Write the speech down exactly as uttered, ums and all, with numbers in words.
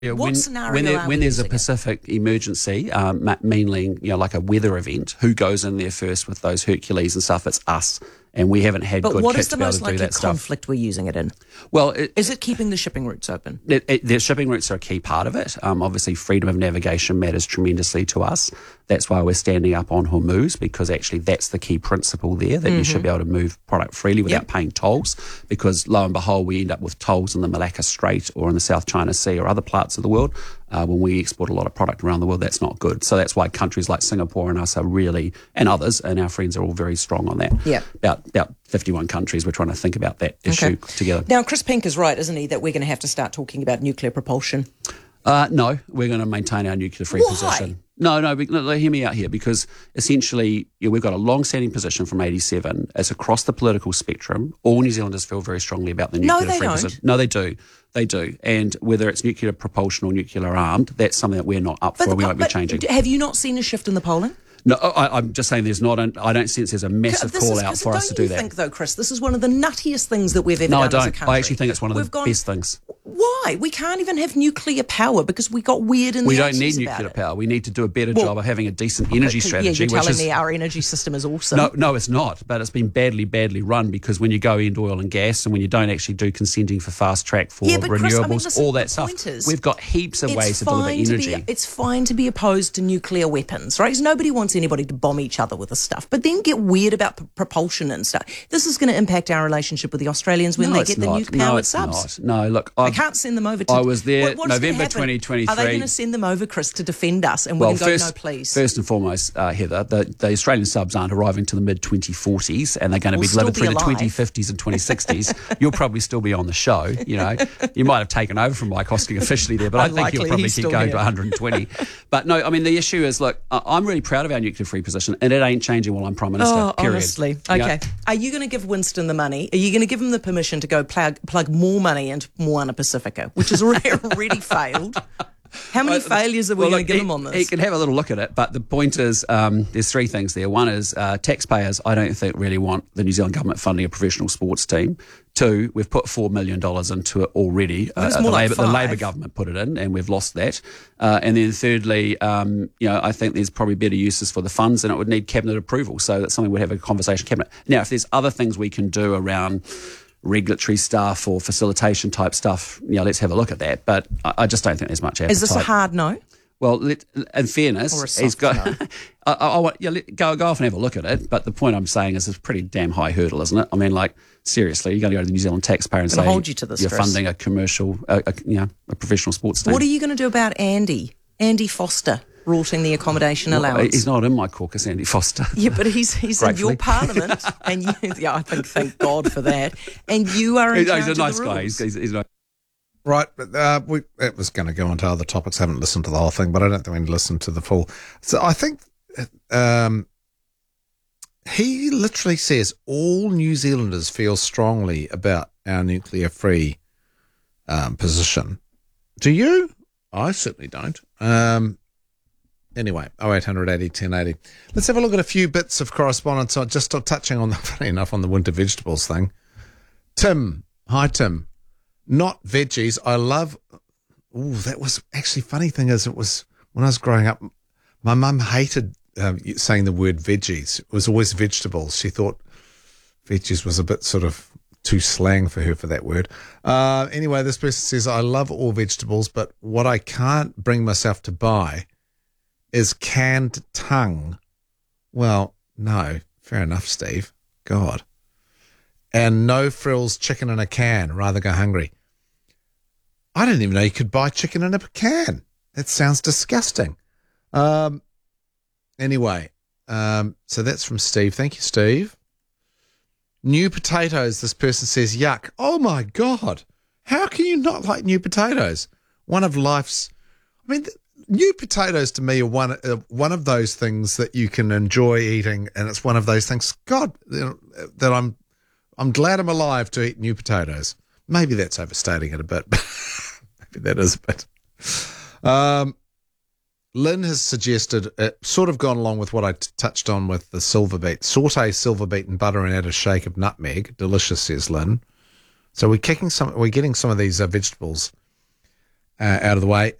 Yeah, what when, scenario when, there, are when we there's a using it? Pacific emergency, um, ma- meaning you know like a weather event, who goes in there first with those Hercules and stuff? It's us, and we haven't had But good what kit is the to be able most to do likely that stuff. conflict we're using it in? Well, it, Is it keeping the shipping routes open? It, it, the shipping routes are a key part of it. Um, obviously, freedom of navigation matters tremendously to us. That's why we're standing up on Hormuz, because actually that's the key principle there, that mm-hmm. you should be able to move product freely without yep. paying tolls, because lo and behold, we end up with tolls in the Malacca Strait or in the South China Sea or other parts of the world. Uh, when we export a lot of product around the world, that's not good. So that's why countries like Singapore and us are really, and others, and our friends are all very strong on that. Yeah. About, about fifty-one countries, we're trying to think about that issue okay. together. Now, Chris Pink is right, isn't he, that we're going to have to start talking about nuclear propulsion? Uh, no, we're going to maintain our nuclear-free Why? position. No, no, but, no, hear me out here, because essentially you know, we've got a long-standing position from eighty-seven. It's across the political spectrum. All New Zealanders feel very strongly about the nuclear-free no, they position. don't. No, they do. They do. And whether it's nuclear propulsion or nuclear armed, that's something that we're not up but for. the, We won't but be changing. Have you not seen a shift in the polling? No, I, I'm just saying there's not. An, I don't sense there's a massive This call is, out for us to do Don't that. you think, though, Chris, this is one of the nuttiest things that we've ever no, done I as a don't. country? I actually think it's one of We've the gone, best things. Why? We can't even have nuclear power because we got weird in we the don't need eighties about nuclear it. power. We need to do a better Well, job of having a decent energy Yeah, strategy. you're telling which is, me our energy system is awesome. No, no, it's not. But it's been badly, badly run, because when you go into oil and gas and when you don't actually do consenting for fast track for Yeah, but renewables, Chris, I mean, listen, all the that stuff, point is, we've got heaps of it's ways to deliver fine to energy. be, it's fine to be opposed to nuclear weapons, right? Because nobody wants anybody to bomb each other with this stuff. But then get weird about p- propulsion and stuff. This is going to impact our relationship with the Australians when no, they it's get the not. nuke powered no, it's subs. Not. No, look, I I've, can't send them over to... I was there what, what is gonna November happen? twenty twenty-three. Are they going to send them over, Chris, to defend us? And well, we're going to first, go, no, please. First and foremost, uh, Heather, the, the Australian subs aren't arriving to the mid twenty forties, and they're going to We'll be delivered still be through the alive. twenty fifties and twenty sixties. You'll probably still be on the show. You know, you might have taken over from Mike Hosking officially there, but I think Unlikely, you'll probably he's keep still going here. to one hundred twenty. But no, I mean, the issue is, look, I- I'm really proud of our nuclear-free position, and it ain't changing while I'm Prime Minister, Oh, period. honestly. You know? Okay. Are you going to give Winston the money? Are you going to give him the permission to go plug, plug more money into Moana Pacifica, which has already failed? How many Uh, failures are we well, going look, to give he, him on this? He can have a little look at it, but the point is um, there's three things there. One is uh, taxpayers, I don't think, really want the New Zealand government funding a professional sports team. Two, we've put four million dollars into it already. Well, it's uh, more the, like Labor, the five. Labor government put it in, and we've lost that. Uh, and then thirdly, um, you know, I think there's probably better uses for the funds, and it would need cabinet approval. So that's something we'd have a conversation cabinet. Now, if there's other things we can do around regulatory stuff or facilitation type stuff, you know, let's have a look at that. But I, I just don't think there's much appetite. Is this a hard no? Well, let, in fairness, Or a he's soft got. no? I, I, I want yeah, let, go go off and have a look at it. But the point I'm saying is, it's a pretty damn high hurdle, isn't it? I mean, like seriously, you're going to go to the New Zealand taxpayer and Gonna say hold you to this, you're Chris. funding a commercial, a, a, you know, a professional sports team. What are you going to do about Andy? Andy Foster rorting the accommodation Well, allowance? he's not in my caucus, Andy Foster. Yeah, but he's he's in your Gratefully. parliament, and you, yeah, I think thank God for that. And you are in He's, charge he's a of nice the guy. rules. He's, he's, he's nice. Right, but uh, we it was going to go on to other topics. I haven't listened to the whole thing, but I don't think we need to listen to the full. So I think um, he literally says all New Zealanders feel strongly about our nuclear-free um, position. Do you? I certainly don't. Um, anyway, oh eight hundred eighty ten eighty. Let's have a look at a few bits of correspondence. on- Just touching on the, funny enough, on the winter vegetables thing. Tim, hi Tim. Not veggies. I love. Ooh, that was actually funny. Thing is, it was when I was growing up. My mum hated um, saying the word veggies. It was always vegetables. She thought veggies was a bit sort of too slang for her for that word. Uh, anyway, this person says, I love all vegetables, but what I can't bring myself to buy is canned tongue. Well, no, fair enough, Steve. God. And no frills chicken in a can. Rather go hungry. I didn't even know you could buy chicken in a can. That sounds disgusting. Um. Anyway, um, so that's from Steve. Thank you, Steve. New potatoes, this person says, yuck. Oh, my God. How can you not like new potatoes? One of life's... I mean, new potatoes to me are one, uh, one of those things that you can enjoy eating, and it's one of those things, God, you know, that I'm I'm glad I'm alive to eat new potatoes. Maybe that's overstating it a bit. Maybe that is a bit. Um, Lynn has suggested, uh, sort of gone along with what I t- touched on with the silver beet. Saute silver beet in butter and add a shake of nutmeg. Delicious, says Lynn. So we're kicking some, we're getting some of these uh, vegetables uh, out of the way.